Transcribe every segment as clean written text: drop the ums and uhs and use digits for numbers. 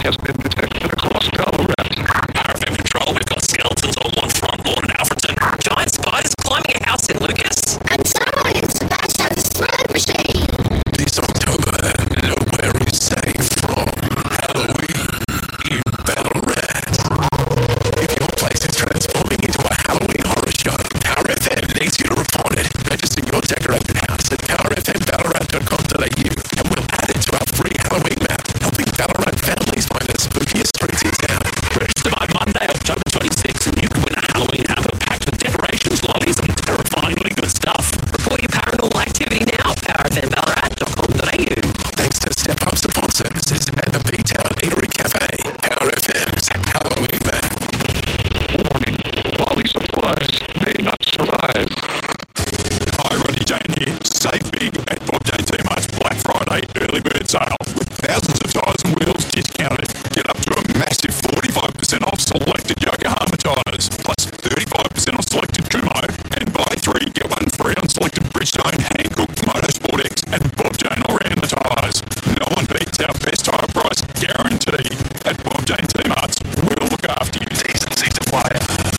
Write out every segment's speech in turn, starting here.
has been detected across Ballarat. RFM Control, we've got skeletons on one front lawn in Alfreton. Giant spiders climbing a house in Lucas. And someone in Sebastian's thread machine. This October, nowhere is safe from Halloween in Ballarat. If your place is transforming into a Halloween horror show, Power FM needs you to report it. Register your decorated house at powerfmballarat.com.au and we'll add it to our free Halloween map, helping Ballarat families find the spookiest streets in town. Register by Monday, October 26th, and you can win a Halloween hamper packed with decorations, lollies, and terrifyingly good stuff. Report your paranormal activity now, powerfmballarat.com.au. Thanks to Step Up Support Services and the B-Town Eatery Cafe, Power FM's Halloween map. Warning, Wally supplies may not survive. Hi, Ronnie Jane here. Save big at Bob Jane T-Mart's Black Friday early bird sale with thousands of tyres and wheels discounted. Get up to a massive 45% off selected Yokohama tyres, plus 35% off selected Kumho, and buy 3 get 1 free on selected Bridgestone, Hankook, Motorsport X, and Bob Jane all-rounder tyres. No one beats our best tyre price guarantee at Bob Jane T-Mart's. We'll look after you. T's and C's apply.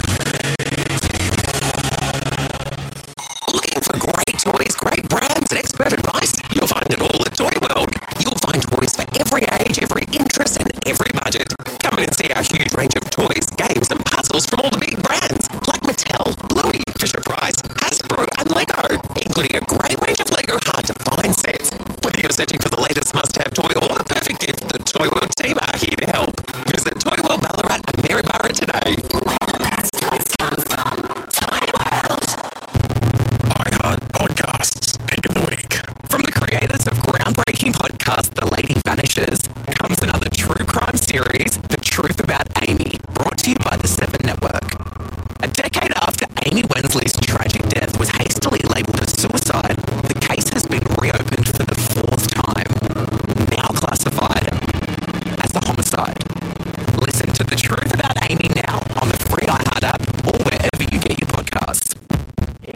Looking for great toys, great brands, and expert advice? You'll find it all at Toy World. You'll find toys for every age, every interest, and every budget. Come in and see our huge range of toys, games, and puzzles from all the big brands like Mattel, Bluey, Fisher-Price, Hasbro, and Lego, including a great range of Lego hard-to-find sets. Whether you're searching for the latest must-have toy or the perfect gift, the Toy World team are here to help. Visit Toy World Ballarat and Maryborough today. iHeart Podcasts Pick of the Week. From the creators of groundbreaking podcast The Lady Vanishes comes another true crime series, The Truth About Amy, brought to you by the